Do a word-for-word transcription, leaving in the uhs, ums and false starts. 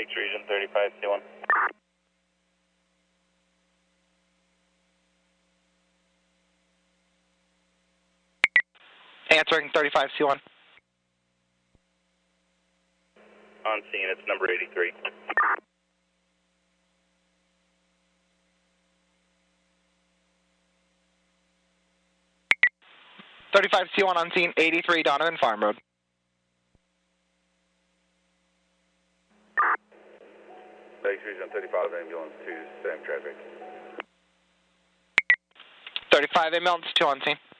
Lakes Region thirty-five C one. Answering thirty-five C one. On scene, it's number eighty-three. thirty-five C one on scene, eighty-three Donovan Farm Road. Lakes Region thirty-five, ambulance two, same traffic. thirty-five ambulance two on scene.